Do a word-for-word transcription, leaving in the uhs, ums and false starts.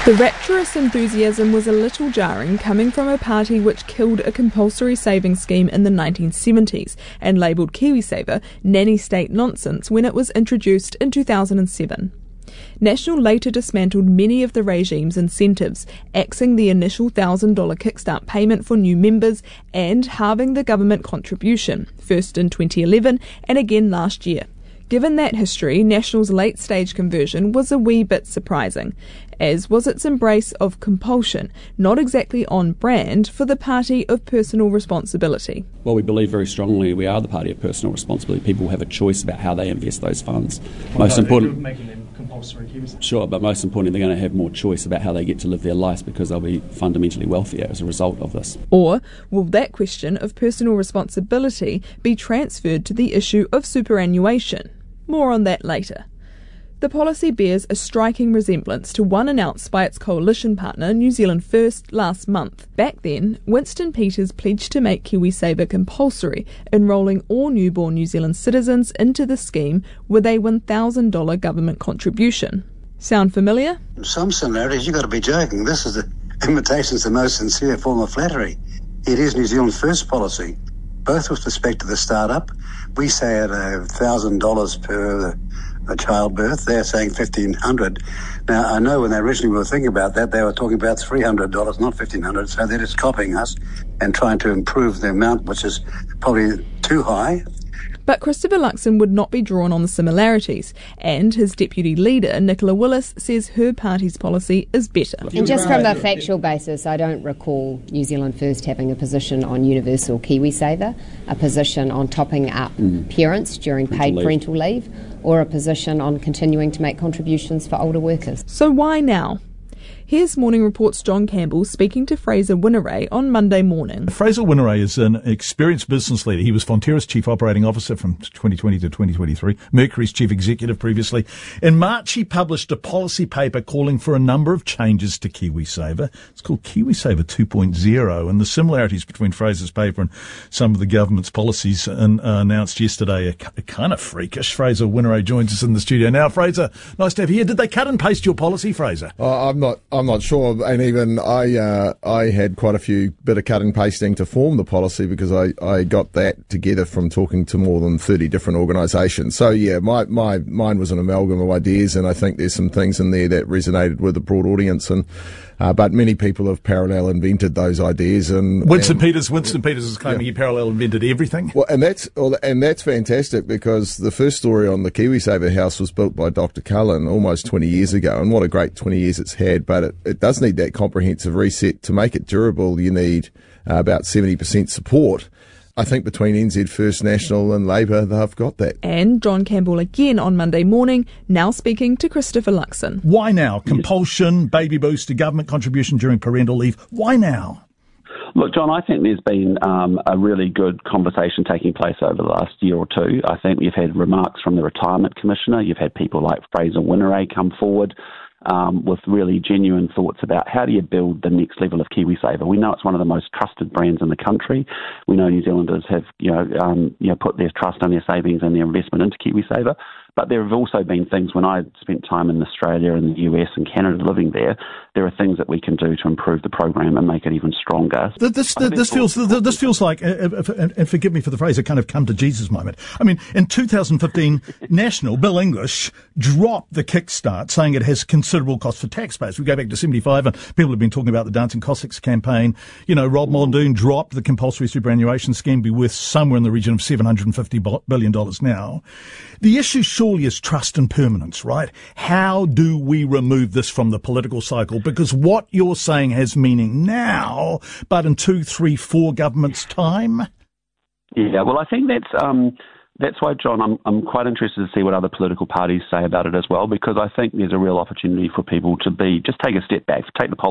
The rapturous enthusiasm was a little jarring, coming from a party which killed a compulsory savings scheme in the nineteen seventies and labelled KiwiSaver nanny state nonsense when it was introduced in two thousand seven. National later dismantled many of the regime's incentives, axing the initial one thousand dollars kickstart payment for new members and halving the government contribution, first in twenty eleven and again last year. Given that history, National's late-stage conversion was a wee bit surprising, as was its embrace of compulsion, not exactly on brand for the party of personal responsibility. Well, we believe very strongly we are the party of personal responsibility. People have a choice about how they invest those funds. Well, most no, important, making them compulsory. Sure, but most importantly, they're going to have more choice about how they get to live their lives because they'll be fundamentally wealthier as a result of this. Or will that question of personal responsibility be transferred to the issue of superannuation? More on that later. The policy bears a striking resemblance to one announced by its coalition partner, New Zealand First, last month. Back then, Winston Peters pledged to make KiwiSaver compulsory, enrolling all newborn New Zealand citizens into the scheme with a one thousand dollars government contribution. Sound familiar? Some similarities, you've got to be joking. This is the imitation's the most sincere form of flattery. It is New Zealand First policy, both with respect to the start-up. We say at a thousand dollars per a childbirth, they're saying fifteen hundred dollars. Now, I know when they originally were thinking about that, they were talking about three hundred dollars, not fifteen hundred dollars, so they're just copying us and trying to improve the amount, which is probably too high. But Christopher Luxon would not be drawn on the similarities, and his deputy leader, Nicola Willis, says her party's policy is better. And just from a factual basis, I don't recall New Zealand First having a position on universal KiwiSaver, a position on topping up mm. parents during paid parental leave, or a position on continuing to make contributions for older workers. So why now? Here's Morning Report's John Campbell speaking to Fraser Whineray on Monday morning. Fraser Whineray is an experienced business leader. He was Fonterra's Chief Operating Officer from twenty twenty to twenty twenty-three, Mercury's Chief Executive previously. In March, he published a policy paper calling for a number of changes to KiwiSaver. It's called KiwiSaver two point oh, and the similarities between Fraser's paper and some of the government's policies and, uh, announced yesterday are, are kind of freakish. Fraser Whineray joins us in the studio now. Fraser, nice to have you here. Did they cut and paste your policy, Fraser? Uh, I'm not... I'm not sure, and even I uh, I had quite a few bit of cut and pasting to form the policy because I, I got that together from talking to more than thirty different organisations. So yeah, my, my mine was an amalgam of ideas, and I think there's some things in there that resonated with a broad audience, and uh, but many people have parallel invented those ideas. And Winston and, Peters, Winston Peters is claiming yeah. he parallel invented everything. Well, and that's and that's fantastic because the first story on the KiwiSaver house was built by Doctor Cullen almost twenty years ago, and what a great twenty years it's had. But it, it does need that comprehensive reset. To make it durable, you need uh, about seventy percent support. I think between N Z First, National and Labour, they've got that. And John Campbell again on Monday morning, now speaking to Christopher Luxon. Why now? Compulsion, baby booster, government contribution during parental leave. Why now? Look, John, I think there's been um, a really good conversation taking place over the last year or two. I think you've had remarks from the Retirement Commissioner. You've had people like Fraser Whineray come forward Um, with really genuine thoughts about how do you build the next level of KiwiSaver. We know it's one of the most trusted brands in the country. We know New Zealanders have, you know, um, you know, put their trust and their savings and their investment into KiwiSaver. But there have also been things, when I spent time in Australia and the U S and Canada living there, there are things that we can do to improve the program and make it even stronger. This, this, this feels this feels like, and forgive me for the phrase, a kind of come to Jesus moment. I mean, in two thousand fifteen, National, Bill English, dropped the kickstart, saying it has considerable cost for taxpayers. We go back to seventy-five, and people have been talking about the Dancing Cossacks campaign. You know, Rob Muldoon dropped the compulsory superannuation scheme, be worth somewhere in the region of seven hundred fifty billion dollars now. The issue surely is trust and permanence, right? How do we remove this from the political cycle? Because what you're saying has meaning now, but in two, three, four governments' time? Yeah, well, I think that's um, that's why, John, I'm I'm quite interested to see what other political parties say about it as well, because I think there's a real opportunity for people to be just take a step back, take the